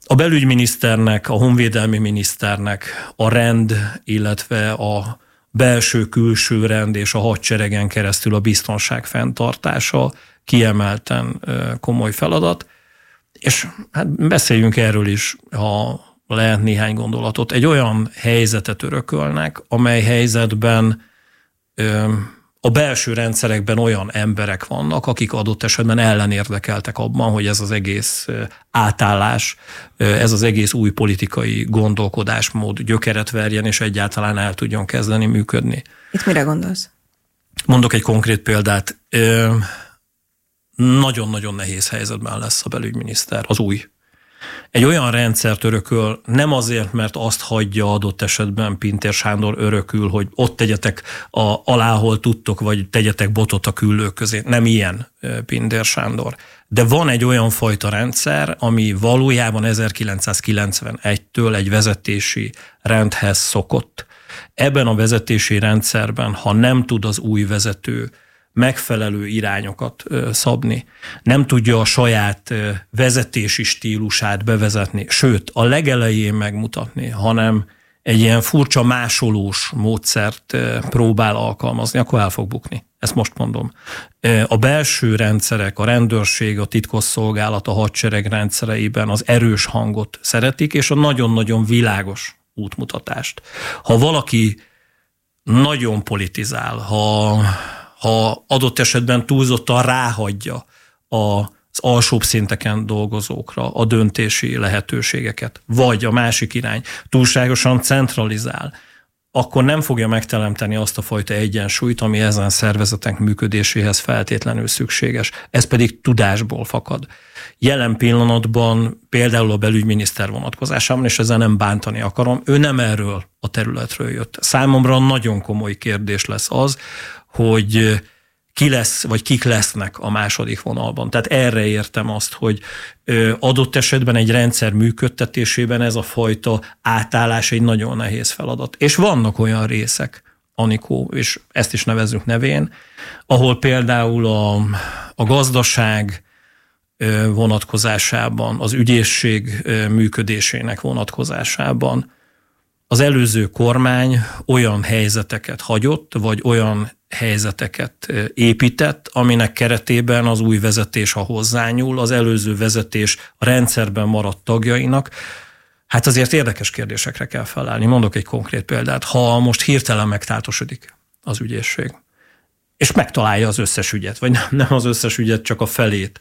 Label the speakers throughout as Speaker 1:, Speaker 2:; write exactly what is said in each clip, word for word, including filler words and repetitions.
Speaker 1: A belügyminiszternek, a honvédelmi miniszternek a rend, illetve a belső-külső rend és a hadseregen keresztül a biztonság fenntartása kiemelten komoly feladat. És hát beszéljünk erről is, ha lehet néhány gondolatot. Egy olyan helyzetet örökölnek, amely helyzetben a belső rendszerekben olyan emberek vannak, akik adott esetben ellenérdekeltek abban, hogy ez az egész átállás, ez az egész új politikai gondolkodásmód gyökeret verjen, és egyáltalán el tudjon kezdeni működni.
Speaker 2: Itt mire gondolsz?
Speaker 1: Mondok egy konkrét példát. Nagyon-nagyon nehéz helyzetben lesz a belügyminiszter, az új. Egy olyan rendszert örököl, nem azért, mert azt hagyja adott esetben Pintér Sándor örökül, hogy ott tegyetek a, alá, hol tudtok, vagy tegyetek botot a küllők közé. Nem ilyen Pintér Sándor. De van egy olyan fajta rendszer, ami valójában ezerkilencszázkilencvenegytől egy vezetési rendhez szokott. Ebben a vezetési rendszerben, ha nem tud az új vezető megfelelő irányokat szabni, nem tudja a saját vezetési stílusát bevezetni, sőt, a legelején megmutatni, hanem egy ilyen furcsa másolós módszert próbál alkalmazni, akkor el fog bukni. Ezt most mondom. A belső rendszerek, a rendőrség, a titkosszolgálat, a hadsereg rendszereiben az erős hangot szeretik, és a nagyon-nagyon világos útmutatást. Ha valaki nagyon politizál, ha ha adott esetben túlzottan ráhagyja az alsóbb szinteken dolgozókra a döntési lehetőségeket, vagy a másik irány túlságosan centralizál, akkor nem fogja megteremteni azt a fajta egyensúlyt, ami ezen szervezetek működéséhez feltétlenül szükséges. Ez pedig tudásból fakad. Jelen pillanatban például a belügyminiszter vonatkozásában, és ezzel nem bántani akarom, ő nem erről a területről jött. Számomra nagyon komoly kérdés lesz az, hogy ki lesz, vagy kik lesznek a második vonalban. Tehát erre értem azt, hogy adott esetben egy rendszer működtetésében ez a fajta átállás egy nagyon nehéz feladat. És vannak olyan részek, Anikó, és ezt is nevezzük nevén, ahol például a, a gazdaság vonatkozásában, az ügyészség működésének vonatkozásában az előző kormány olyan helyzeteket hagyott, vagy olyan helyzeteket épített, aminek keretében az új vezetés, ha hozzányúl, az előző vezetés a rendszerben maradt tagjainak, hát azért érdekes kérdésekre kell felállni. Mondok egy konkrét példát. Ha most hirtelen megtáltosodik az ügyészség, és megtalálja az összes ügyet, vagy nem az összes ügyet, csak a felét,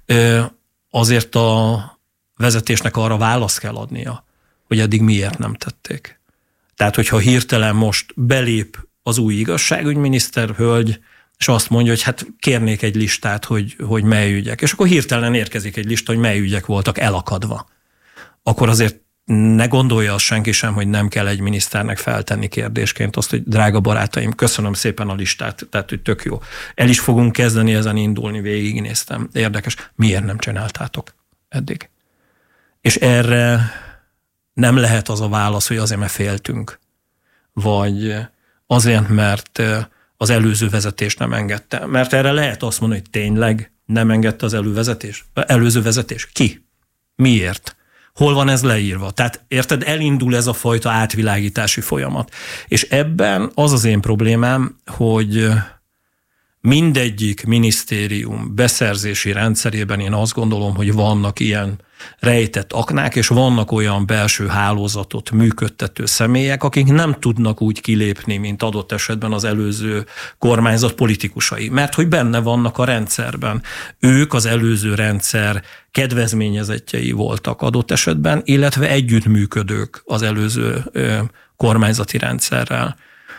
Speaker 1: azért a vezetésnek arra választ kell adnia, hogy eddig miért nem tették. Tehát, hogyha hirtelen most belép az új igazságügyminiszter hölgy, és azt mondja, hogy hát kérnék egy listát, hogy, hogy mely ügyek. És akkor hirtelen érkezik egy lista, hogy mely ügyek voltak elakadva. Akkor azért ne gondolja azt senki sem, hogy nem kell egy miniszternek feltenni kérdésként azt, hogy drága barátaim, köszönöm szépen a listát, tehát hogy tök jó. El is fogunk kezdeni ezen indulni, végignéztem. Érdekes, miért nem csináltátok eddig? És erre nem lehet az a válasz, hogy azért, mert féltünk, vagy azért, mert az előző vezetés nem engedte. Mert erre lehet azt mondani, hogy tényleg nem engedte az elővezetés? előző vezetés. Ki? Miért? Hol van ez leírva? Tehát érted, elindul ez a fajta átvilágítási folyamat. És ebben az az én problémám, hogy mindegyik minisztérium beszerzési rendszerében én azt gondolom, hogy vannak ilyen rejtett aknák, és vannak olyan belső hálózatot működtető személyek, akik nem tudnak úgy kilépni, mint adott esetben az előző kormányzat politikusai, mert hogy benne vannak a rendszerben. Ők az előző rendszer kedvezményezettjei voltak adott esetben, illetve együttműködők az előző ö, kormányzati rendszerrel.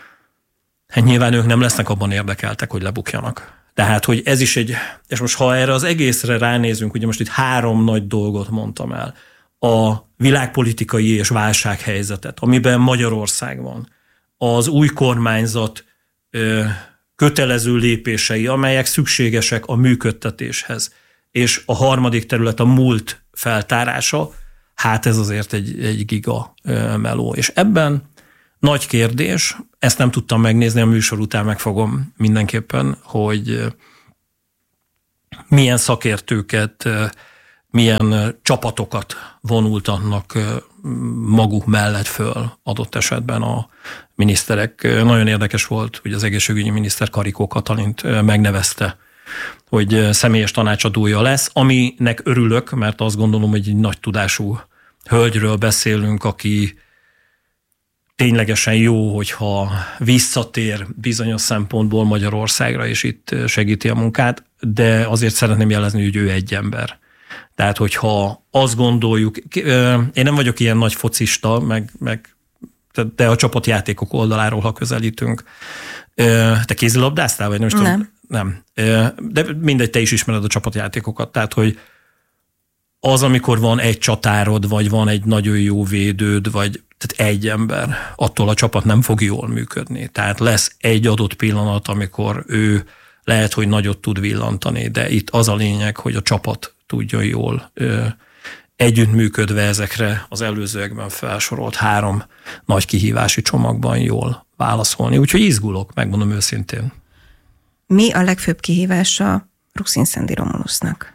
Speaker 1: Hát nyilván ők nem lesznek abban érdekeltek, hogy lebukjanak. Tehát, hogy ez is egy, és most ha erre az egészre ránézünk, ugye most itt három nagy dolgot mondtam el, a világpolitikai és válsághelyzetet, amiben Magyarország van, az új kormányzat ö, kötelező lépései, amelyek szükségesek a működtetéshez, és a harmadik terület a múlt feltárása, hát ez azért egy, egy giga ö, meló. És ebben nagy kérdés, ezt nem tudtam megnézni, a műsor után megfogom mindenképpen, hogy milyen szakértőket milyen csapatokat vonultatnak maguk mellett föl adott esetben a miniszterek. Nagyon érdekes volt, hogy az egészségügyi miniszter Karikó Katalint megnevezte, hogy személyes tanácsadója lesz, aminek örülök, mert azt gondolom, hogy egy nagy tudású hölgyről beszélünk, aki ténylegesen jó, hogyha visszatér bizonyos szempontból Magyarországra, és itt segíti a munkát, de azért szeretném jelezni, hogy ő egy ember. Tehát, hogyha azt gondoljuk, én nem vagyok ilyen nagy focista, meg, meg de a csapatjátékok oldaláról, ha közelítünk. Te kézilabdáztál, vagy nem is tudom? Nem. De mindegy, te is ismered a csapatjátékokat. Tehát, hogy az, amikor van egy csatárod, vagy van egy nagyon jó védőd, vagy tehát egy ember, attól a csapat nem fog jól működni. Tehát lesz egy adott pillanat, amikor ő lehet, hogy nagyot tud villantani, de itt az a lényeg, hogy a csapat tudjon jól ö, együttműködve ezekre az előzőekben felsorolt három nagy kihívási csomagban jól válaszolni. Úgyhogy izgulok, megmondom őszintén.
Speaker 2: Mi a legfőbb kihívása Ruszin-Szendi Romulusnak?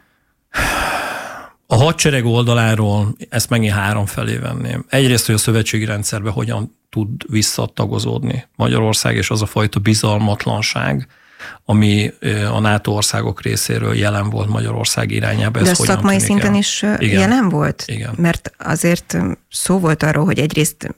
Speaker 1: A hadsereg oldaláról ezt megint három felé venném. Egyrészt, hogy a szövetségi rendszerbe hogyan tud visszatagozódni Magyarország, és az a fajta bizalmatlanság, ami a NATO országok részéről jelen volt Magyarország irányába.
Speaker 2: De a szakmai szinten el? is Igen. jelen volt?
Speaker 1: Igen.
Speaker 2: Mert azért szó volt arról, hogy egyrészt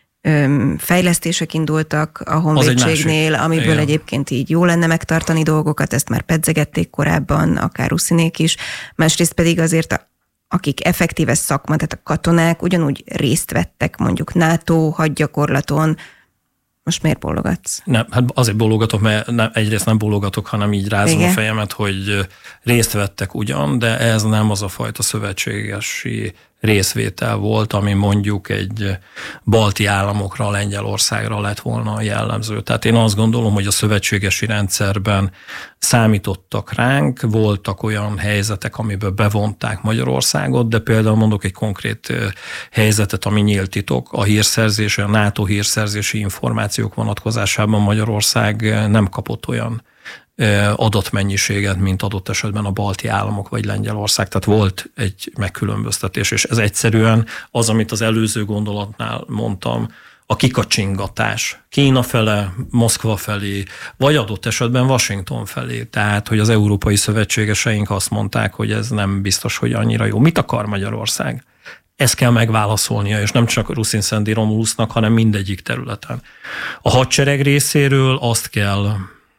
Speaker 2: fejlesztések indultak a honvédségnél, amiből Igen. egyébként így jó lenne megtartani dolgokat, ezt már pedzegették korábban, akár Ruszinék is. Másrészt pedig azért a akik effektíve szakma, tehát a katonák ugyanúgy részt vettek mondjuk NATO hadgyakorlaton. Most miért bólogatsz?
Speaker 1: Nem, hát azért bólogatok, mert nem, egyrészt nem bólogatok, hanem így rázom Igen. a fejemet, hogy részt vettek ugyan, de ez nem az a fajta szövetségesi részvétel volt, ami mondjuk egy balti államokra, Lengyelországra lett volna jellemző. Tehát én azt gondolom, hogy a szövetségesi rendszerben számítottak ránk, voltak olyan helyzetek, amiből bevonták Magyarországot, de például mondok egy konkrét helyzetet, ami nyílt titok. A hírszerzés, a NATO hírszerzési információk vonatkozásában Magyarország nem kapott olyan adatmennyiséget, mint adott esetben a balti államok vagy Lengyelország. Tehát volt egy megkülönböztetés, és ez egyszerűen az, amit az előző gondolatnál mondtam, a kikacsingatás Kína fele, Moszkva felé, vagy adott esetben Washington felé. Tehát, hogy az európai szövetségeseink azt mondták, hogy ez nem biztos, hogy annyira jó. Mit akar Magyarország? Ezt kell megválaszolnia, és nem csak Ruszin-Szendi Romulusnak, hanem mindegyik területen. A hadsereg részéről azt kell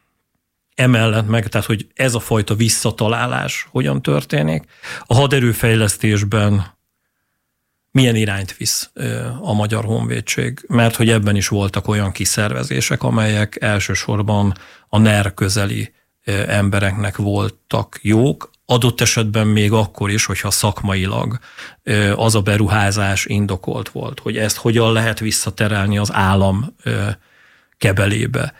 Speaker 1: emellett meg, tehát hogy ez a fajta visszatalálás hogyan történik. A haderőfejlesztésben milyen irányt visz a Magyar Honvédség, mert hogy ebben is voltak olyan kiszervezések, amelyek elsősorban a en e er közeli embereknek voltak jók, adott esetben még akkor is, hogyha szakmailag az a beruházás indokolt volt, hogy ezt hogyan lehet visszaterelni az állam kebelébe.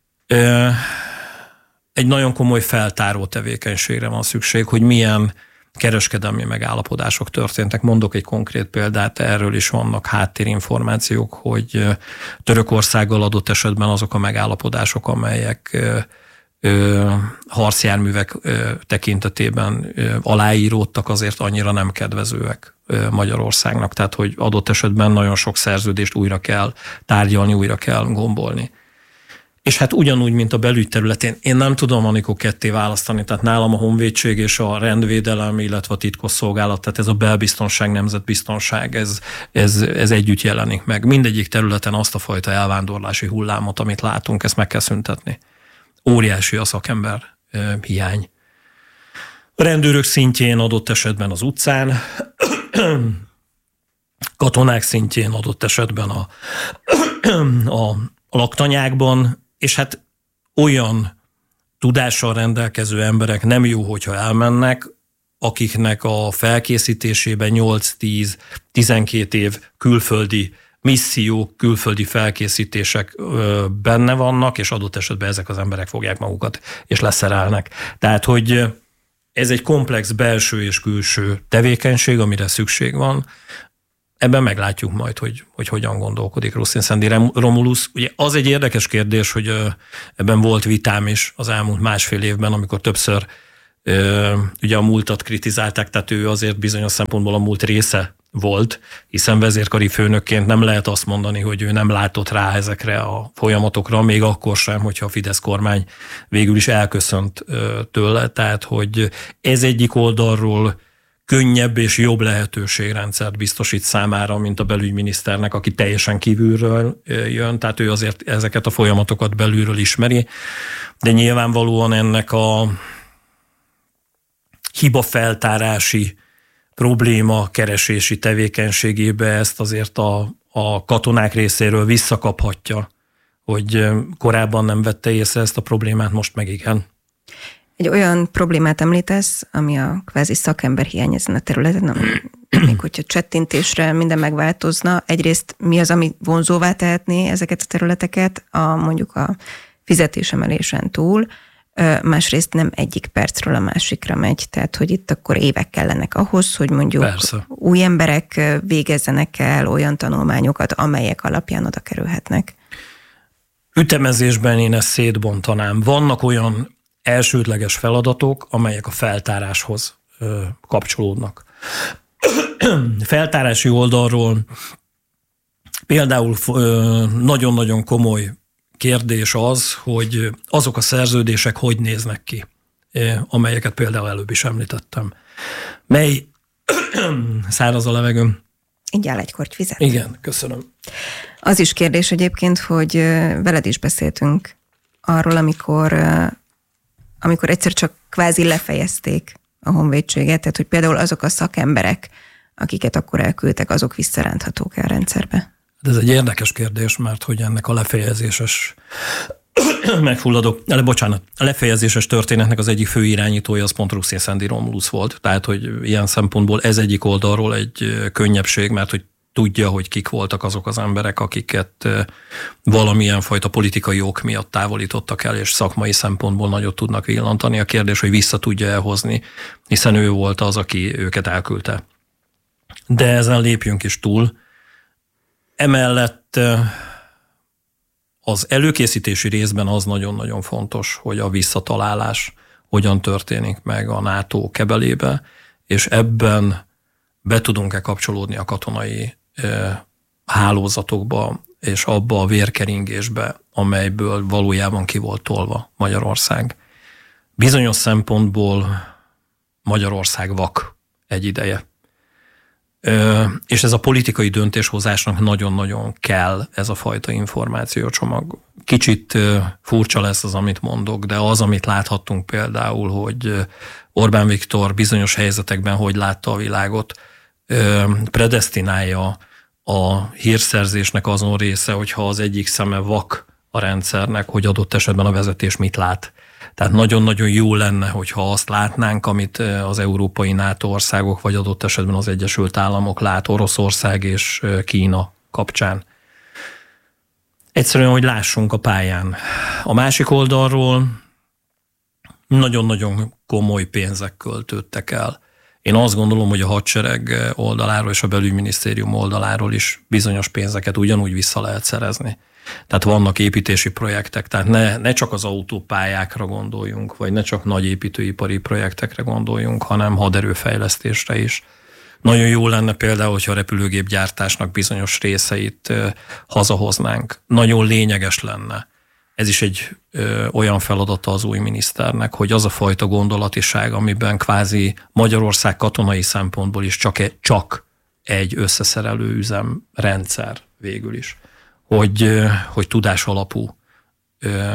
Speaker 1: Egy nagyon komoly feltáró tevékenységre van szükség, hogy milyen kereskedelmi megállapodások történtek. Mondok egy konkrét példát, erről is vannak háttérinformációk, hogy Törökországgal adott esetben azok a megállapodások, amelyek ö, harcjárművek ö, tekintetében ö, aláíródtak, azért annyira nem kedvezőek ö, Magyarországnak. Tehát, hogy adott esetben nagyon sok szerződést újra kell tárgyalni, újra kell gombolni. És hát ugyanúgy, mint a belügy területén, én nem tudom, Anikó, ketté választani, tehát nálam a honvédség és a rendvédelem, illetve a titkosszolgálat, tehát ez a belbiztonság, nemzetbiztonság, ez, ez, ez együtt jelenik meg. Mindegyik területen azt a fajta elvándorlási hullámot, amit látunk, ezt meg kell szüntetni. Óriási a szakember e, hiány. A rendőrök szintjén adott esetben az utcán, katonák szintjén adott esetben a, a, a laktanyákban, és hát olyan tudással rendelkező emberek nem jó, hogyha elmennek, akiknek a felkészítésében nyolc-tíz-tizenkét év külföldi missziók, külföldi felkészítések benne vannak, és adott esetben ezek az emberek fogják magukat, és leszerelnek. Tehát, hogy ez egy komplex belső és külső tevékenység, amire szükség van. Ebben meglátjuk majd, hogy, hogy hogyan gondolkodik Ruszin-Szendi Romulus. Ugye az egy érdekes kérdés, hogy ebben volt vitám is az elmúlt másfél évben, amikor többször ugye a múltat kritizálták, tehát ő azért bizonyos szempontból a múlt része volt, hiszen vezérkari főnökként nem lehet azt mondani, hogy ő nem látott rá ezekre a folyamatokra, még akkor sem, hogyha a Fidesz kormány végül is elköszönt tőle. Tehát, hogy ez egyik oldalról könnyebb és jobb lehetőségrendszert biztosít számára, mint a belügyminiszternek, aki teljesen kívülről jön, tehát ő azért ezeket a folyamatokat belülről ismeri, de nyilvánvalóan ennek a hibafeltárási probléma keresési tevékenységébe ezt azért a, a katonák részéről visszakaphatja, hogy korábban nem vette észre ezt a problémát, most meg igen.
Speaker 2: Egy olyan problémát említesz, ami a kvázi szakember hiány ezen a területen, még hogyha csettintésre minden megváltozna. Egyrészt mi az, ami vonzóvá tehetné ezeket a területeket, a, mondjuk a fizetésemelésen túl, másrészt nem egyik percről a másikra megy, tehát hogy itt akkor évek kellenek ahhoz, hogy mondjuk Persze. új emberek végezzenek el olyan tanulmányokat, amelyek alapján oda kerülhetnek.
Speaker 1: Ütemezésben én ezt szétbontanám. Vannak olyan elsődleges feladatok, amelyek a feltáráshoz ö, kapcsolódnak. Feltárási oldalról például ö, nagyon-nagyon komoly kérdés az, hogy azok a szerződések hogy néznek ki, amelyeket például előbb is említettem. Mely száraz a levegőm?
Speaker 2: Ingyál egy korty vizet.
Speaker 1: Igen, köszönöm.
Speaker 2: Az is kérdés egyébként, hogy veled is beszéltünk arról, amikor, amikor egyszer csak kvázi lefejezték a honvédséget, tehát hogy például azok a szakemberek, akiket akkor elküldtek, azok visszaránthatók-e a rendszerbe?
Speaker 1: De ez egy érdekes kérdés, mert hogy ennek a lefejezéses megfulladok, ele, bocsánat, a lefejezéses történetnek az egyik fő irányítója az pont Ruszén-Szendi Romulusz volt. Tehát, hogy ilyen szempontból ez egyik oldalról egy könnyebbség, mert hogy tudja, hogy kik voltak azok az emberek, akiket valamilyen fajta politikai ok miatt távolítottak el, és szakmai szempontból nagyot tudnak villantani. A kérdés, hogy vissza tudja elhozni, hiszen ő volt az, aki őket elküldte. De ezen lépjünk is túl. Emellett az előkészítési részben az nagyon-nagyon fontos, hogy a visszatalálás hogyan történik meg a NATO kebelébe, és ebben be tudunk-e kapcsolódni a katonai hálózatokba, és abba a vérkeringésbe, amelyből valójában ki volt tolva Magyarország. Bizonyos szempontból Magyarország vak egy ideje. És ez a politikai döntéshozásnak nagyon-nagyon kell ez a fajta információcsomag. Kicsit furcsa lesz az, amit mondok, de az, amit láthattunk például, hogy Orbán Viktor bizonyos helyzetekben hogy látta a világot, predesztinálja a hírszerzésnek azon része, hogyha az egyik szeme vak a rendszernek, hogy adott esetben a vezetés mit lát. Tehát nagyon-nagyon jó lenne, hogyha azt látnánk, amit az európai NATO országok, vagy adott esetben az Egyesült Államok lát Oroszország és Kína kapcsán. Egyszerűen, hogy lássunk a pályán. A másik oldalról nagyon-nagyon komoly pénzek költődtek el. Én azt gondolom, hogy a hadsereg oldaláról és a belügyminisztérium oldaláról is bizonyos pénzeket ugyanúgy vissza lehet szerezni. Tehát vannak építési projektek, tehát ne, ne csak az autópályákra gondoljunk, vagy ne csak nagy építőipari projektekre gondoljunk, hanem haderőfejlesztésre is. Nagyon jó lenne például, hogyha a repülőgépgyártásnak bizonyos részeit hazahoznánk. Nagyon lényeges lenne. Ez is egy ö, olyan feladata az új miniszternek, hogy az a fajta gondolatiság, amiben kvázi Magyarország katonai szempontból is csak, e, csak egy összeszerelő üzemrendszer végül is. Hogy, hogy tudás alapú ö,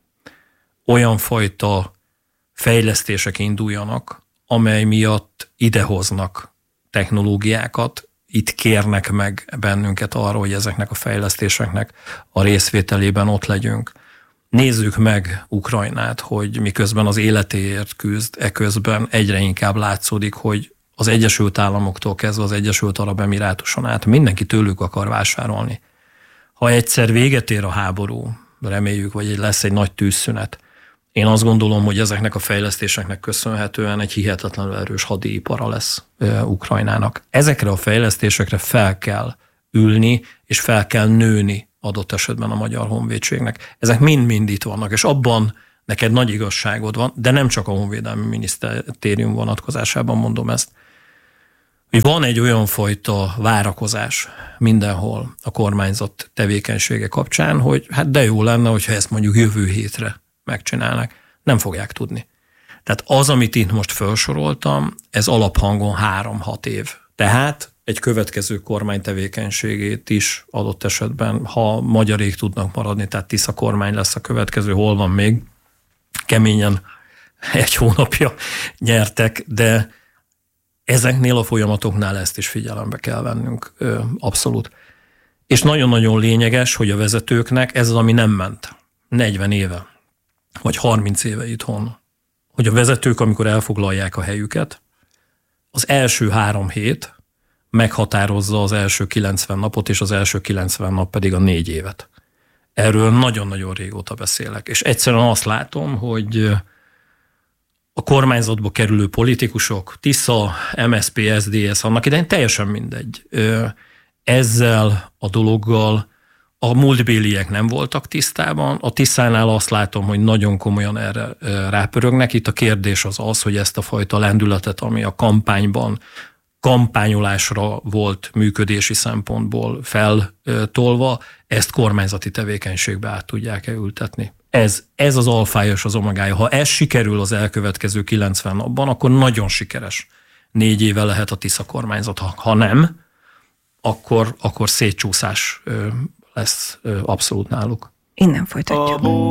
Speaker 1: olyan fajta fejlesztések induljanak, amely miatt idehoznak technológiákat, itt kérnek meg bennünket arra, hogy ezeknek a fejlesztéseknek a részvételében ott legyünk. Nézzük meg Ukrajnát, hogy miközben az életéért küzd, eközben egyre inkább látszódik, hogy az Egyesült Államoktól kezdve az Egyesült Arab Emirátuson át mindenki tőlük akar vásárolni. Ha egyszer véget ér a háború, reméljük, vagy lesz egy nagy tűzszünet, én azt gondolom, hogy ezeknek a fejlesztéseknek köszönhetően egy hihetetlenül erős hadipara lesz Ukrajnának. Ezekre a fejlesztésekre fel kell ülni, és fel kell nőni adott esetben a magyar honvédségnek. Ezek mind-mind itt vannak, és abban neked nagy igazságod van, de nem csak a Honvédelmi Minisztérium vonatkozásában mondom ezt, hogy van egy olyan fajta várakozás mindenhol a kormányzat tevékenysége kapcsán, hogy hát de jó lenne, hogyha ezt mondjuk jövő hétre megcsinálnak. Nem fogják tudni. Tehát az, amit itt most felsoroltam, ez alaphangon három-hat év. Tehát egy következő kormány tevékenységét is adott esetben, ha magyarék tudnak maradni, tehát Tisza kormány lesz a következő, hol van még, keményen egy hónapja nyertek, de ezeknél a folyamatoknál ezt is figyelembe kell vennünk, abszolút. És nagyon-nagyon lényeges, hogy a vezetőknek ez az, ami nem ment negyven éve, vagy harminc éve itthon, hogy a vezetők, amikor elfoglalják a helyüket, az első három hét meghatározza az első kilencven napot, és az első kilencven nap pedig a négy évet. Erről nagyon-nagyon régóta beszélek. És egyszerűen azt látom, hogy a kormányzatba kerülő politikusok, Tisza, em es zé pé, es zé dé es, annak idején teljesen mindegy. Ezzel a dologgal a múltbéliek nem voltak tisztában. A Tiszánál azt látom, hogy nagyon komolyan erre rápörögnek. Itt a kérdés az az, hogy ezt a fajta lendületet, ami a kampányban kampányolásra volt működési szempontból feltolva, ezt kormányzati tevékenységbe át tudják-e ültetni. Ez, ez az alfája és az omegája. Ha ez sikerül az elkövetkező kilencven napban, akkor nagyon sikeres négy éve lehet a Tisza kormányzat. Ha, ha nem, akkor, akkor szétcsúszás lesz abszolút náluk.
Speaker 2: Innen folytatjuk.